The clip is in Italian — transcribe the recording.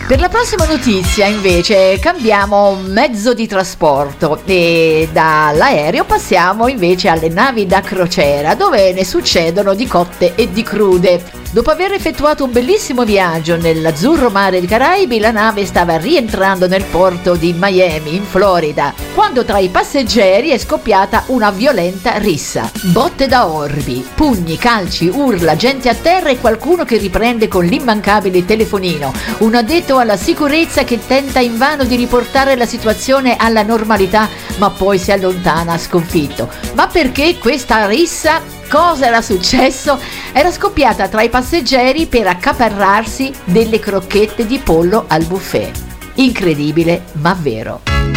Per la prossima notizia invece cambiamo mezzo di trasporto e dall'aereo passiamo invece alle navi da crociera, dove ne succedono di cotte e di crude. Dopo aver effettuato un bellissimo viaggio nell'azzurro mare dei Caraibi, la nave stava rientrando nel porto di Miami, in Florida, quando tra i passeggeri è scoppiata una violenta rissa. Botte da orbi, pugni, calci, urla, gente a terra e qualcuno che riprende con l'immancabile telefonino. Un addetto alla sicurezza che tenta invano di riportare la situazione alla normalità, ma poi si allontana sconfitto. Ma perché questa rissa? Cosa era successo? Era scoppiata tra i passeggeri per accaparrarsi delle crocchette di pollo al buffet. Incredibile, ma vero.